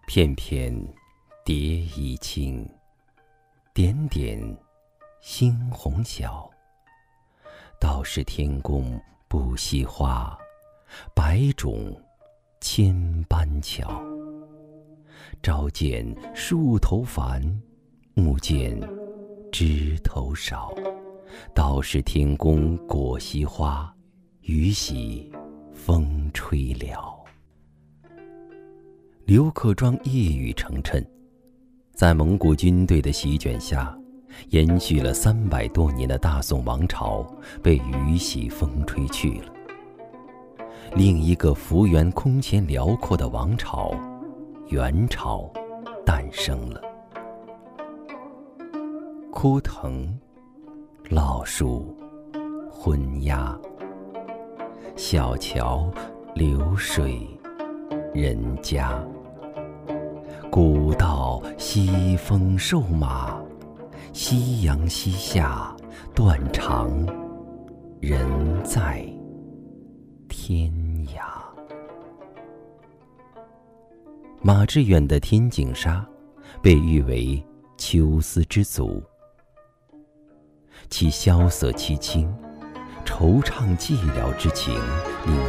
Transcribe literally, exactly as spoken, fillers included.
片片蝶衣轻，点点猩红小。道是天公不惜花，百种千般巧。朝见树头繁，暮见枝头少。道是天公果惜花，雨喜风吹了。刘克庄一语成谶，在蒙古军队的席卷下，延续了三百多年的大宋王朝被雨洗风吹去了。另一个幅员空前辽阔的王朝——元朝诞生了。枯藤老树昏鸦，小桥流水人家。古道西风瘦马，夕阳西下断肠人在天涯。马致远的《天净沙》被誉为秋思之祖，其萧瑟凄清、惆怅寂寥之情令